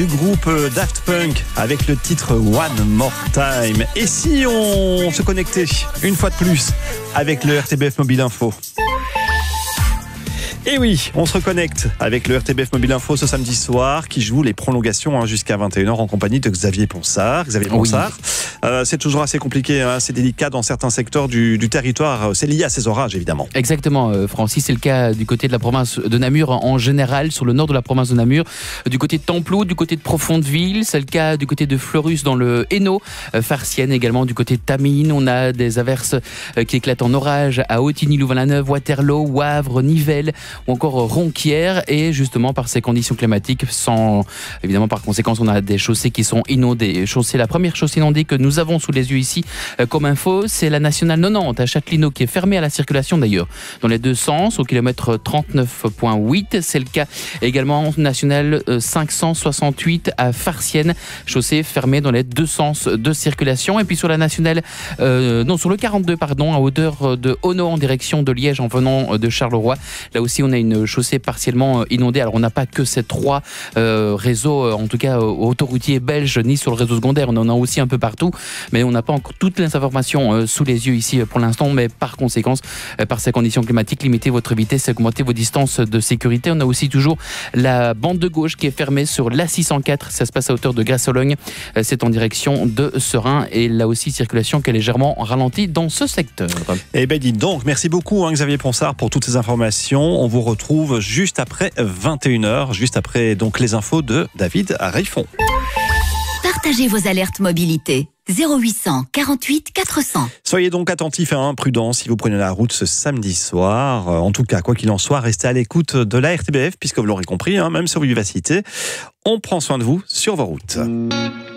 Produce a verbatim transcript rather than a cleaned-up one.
Du groupe Daft Punk avec le titre One More Time. Et si on se connectait une fois de plus avec le R T B F Mobile Info? Et oui, on se reconnecte avec le R T B F Mobile Info ce samedi soir qui joue les prolongations hein, jusqu'à vingt et une heures en compagnie de Xavier Ponsard. Xavier Ponsard, oui. euh, c'est toujours assez compliqué, hein, c'est délicat dans certains secteurs du, du territoire. C'est lié à ces orages, évidemment. Exactement, euh, Francis, c'est le cas du côté de la province de Namur en général, sur le nord de la province de Namur, du côté de Temploux, du côté de Profondeville, c'est le cas du côté de Fleurus dans le Hainaut, euh, Farciennes également du côté de Tamines. On a des averses euh, qui éclatent en orage à Autigny-Louvain-la-Neuve, Waterloo, Wavre, Nivelles ou encore Ronquière, et justement par ces conditions climatiques, sans évidemment par conséquence on a des chaussées qui sont inondées. Chaussée, la première chaussée inondée que nous avons sous les yeux ici euh, comme info, c'est la nationale quatre-vingt-dix à Châtelineau qui est fermée à la circulation d'ailleurs dans les deux sens au kilomètre trente-neuf virgule huit. C'est le cas également nationale euh, cinq cent soixante-huit à Farciennes, chaussée fermée dans les deux sens de circulation. Et puis sur la nationale euh, non sur le quarante-deux pardon à hauteur de Auneau en direction de Liège en venant de Charleroi, là aussi on a une chaussée partiellement inondée. Alors on n'a pas que ces trois euh, réseaux, en tout cas euh, autoroutiers belges, ni sur le réseau secondaire, on en a aussi un peu partout, mais on n'a pas encore toutes les informations euh, sous les yeux ici pour l'instant. Mais par conséquence, euh, par ces conditions climatiques, limitez votre vitesse, augmentez vos distances de sécurité. On a aussi toujours la bande de gauche qui est fermée sur l'A six cent quatre, ça se passe à hauteur de Grasse-Sologne, euh, c'est en direction de Serein, et là aussi circulation qui est légèrement ralentie dans ce secteur. Eh bien dis donc, merci beaucoup hein, Xavier Ponsard pour toutes ces informations. On vous retrouve juste après vingt et une heures, juste après donc les infos de David Raifond. Partagez vos alertes mobilité. zéro huit cent quarante-huit quatre cents. Soyez donc attentifs et hein, prudents si vous prenez la route ce samedi soir. En tout cas, quoi qu'il en soit, restez à l'écoute de la R T B F, puisque vous l'aurez compris, hein, même sur Vivacité, on prend soin de vous sur vos routes.